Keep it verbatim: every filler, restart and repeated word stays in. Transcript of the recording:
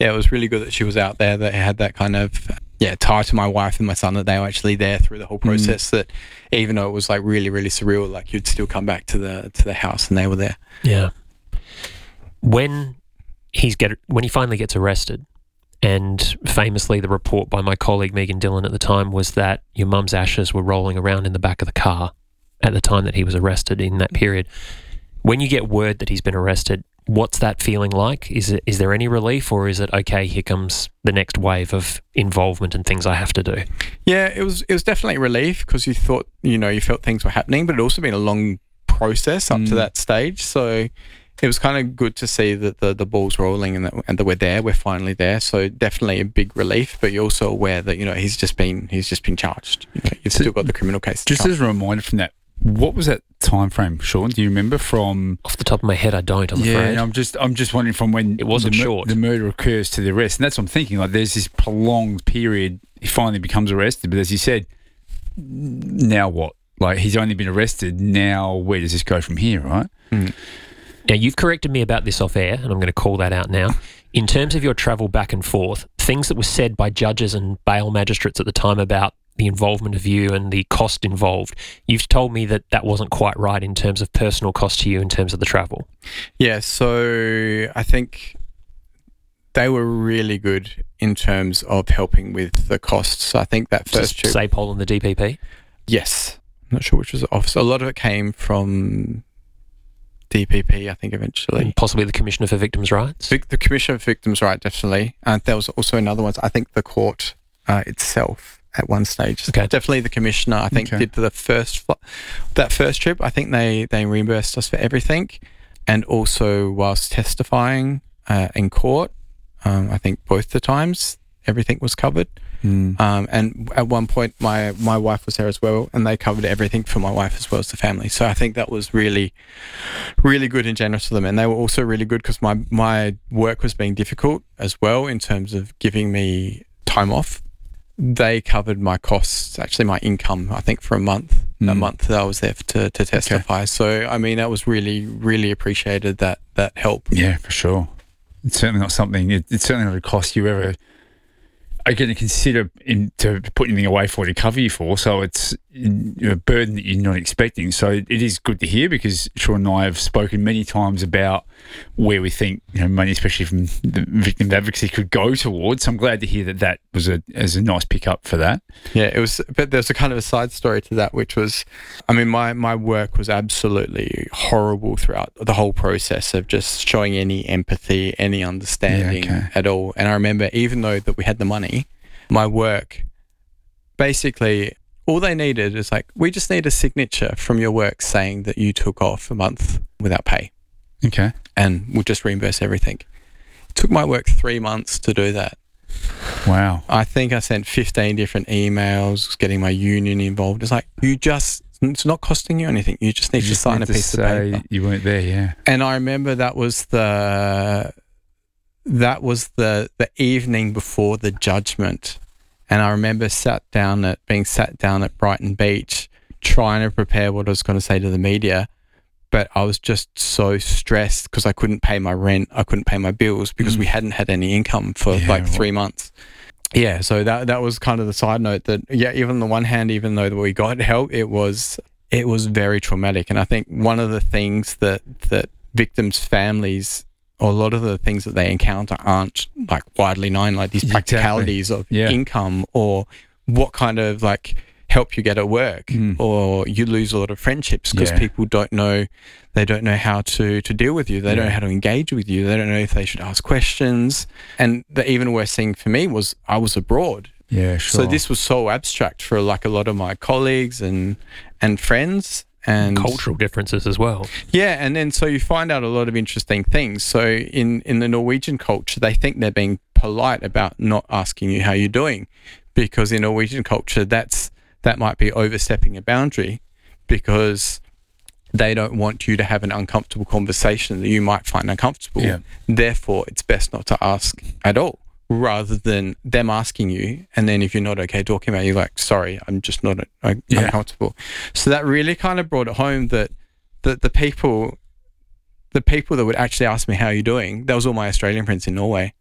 yeah, it was really good that she was out there, that had that kind of, yeah, tie to my wife and my son, that they were actually there through the whole process, mm. that even though it was like really, really surreal, like you'd still come back to the to the house and they were there. Yeah. When he's get when he finally gets arrested, and famously the report by my colleague Megan Dillon at the time was that your mum's ashes were rolling around in the back of the car at the time that he was arrested in that period. When you get word that he's been arrested, what's that feeling like? Is it is there any relief, or is it, okay, here comes the next wave of involvement and things I have to do? Yeah, it was it was definitely relief, because you thought, you know, you felt things were happening, but it also been a long process up mm. to that stage. So it was kind of good to see that the, the ball's rolling and that, and that we're there, we're finally there. So definitely a big relief, but you're also aware that, you know, he's just been he's just been charged. You know, you've so still got the criminal case. Just as a reminder from that, what was that time frame, Sean? Do you remember from off the top of my head? I don't. I'm yeah, afraid. I'm just I'm just wondering from when it wasn't the, short. the murder occurs to the arrest, and that's what I'm thinking. Like, there's this prolonged period. He finally becomes arrested, but as you said, now what? Like, he's only been arrested. Now where does this go from here? Right. Mm. Now, you've corrected me about this off air, and I'm going to call that out now. In terms of your travel back and forth, things that were said by judges and bail magistrates at the time about the involvement of you and the cost involved, you've told me that that wasn't quite right in terms of personal cost to you in terms of the travel. Yeah, so I think they were really good in terms of helping with the costs. I think that first trip... SAPOL and the D P P? Yes. I'm not sure which was the office. A lot of it came from D P P, I think, eventually. And possibly the Commissioner for Victims' Rights? The, the Commissioner for Victims' Rights, definitely. And there was also another one, I think the court uh, itself at one stage. Okay. Definitely the Commissioner, I think, okay. did the first, that first trip. I think they, they reimbursed us for everything. And also whilst testifying uh, in court, um, I think both the times, everything was covered. Mm. Um, and at one point, my, my wife was there as well, and they covered everything for my wife as well as the family. So I think that was really, really good and generous to them. And they were also really good because my, my work was being difficult as well in terms of giving me time off. They covered my costs, actually my income, I think, for a month, mm. a month that I was there to, to testify. Okay. So, I mean, that was really, really appreciated, that, that help. Yeah, for sure. It's certainly not something, it, it's certainly not a cost you ever are going to consider in, to put anything away for to cover you for. So it's a burden that you're not expecting. So it is good to hear, because Sean and I have spoken many times about where we think, you know, money, especially from the victim advocacy, could go towards. So I'm glad to hear that that was a as a nice pickup for that. Yeah, it was. But there's a kind of a side story to that, which was, I mean, my my work was absolutely horrible throughout the whole process of just showing any empathy, any understanding yeah, okay. at all. And I remember, even though that we had the money, my work, basically, all they needed is like, we just need a signature from your work saying that you took off a month without pay. Okay. And we'll just reimburse everything. It took my work three months to do that. Wow. I think I sent fifteen different emails, getting my union involved. It's like, you just, it's not costing you anything. You just need you to just sign need a piece to of say paper. You weren't there, yeah. And I remember that was the, that was the, the evening before the judgment. And I remember sat down at, being sat down at Brighton Beach, trying to prepare what I was going to say to the media. But I was just so stressed because I couldn't pay my rent. I couldn't pay my bills because mm. we hadn't had any income for yeah, like right. three months. Yeah, so that that was kind of the side note that, yeah, even on the one hand, even though we got help, it was it was very traumatic. And I think one of the things that, that victims' families, or a lot of the things that they encounter aren't like widely known, like these practicalities exactly. of yeah. income, or what kind of like help you get at work, mm. or you lose a lot of friendships because yeah. people don't know, they don't know how to, to deal with you. They yeah. don't know how to engage with you. They don't know if they should ask questions. And the even worse thing for me was I was abroad. Yeah, sure. So this was so abstract for like a lot of my colleagues and, and friends. And cultural differences as well. Yeah, and then so you find out a lot of interesting things. So in, in the Norwegian culture, they think they're being polite about not asking you how you're doing, because in Norwegian culture, that's that might be overstepping a boundary, because they don't want you to have an uncomfortable conversation that you might find uncomfortable. Yeah. Therefore, it's best not to ask at all, rather than them asking you. And then if you're not okay talking about it, you're like, sorry, I'm just not uh, yeah. uncomfortable. So that really kind of brought it home that, that the people, the people that would actually ask me, how are you doing? That was all my Australian friends in Norway.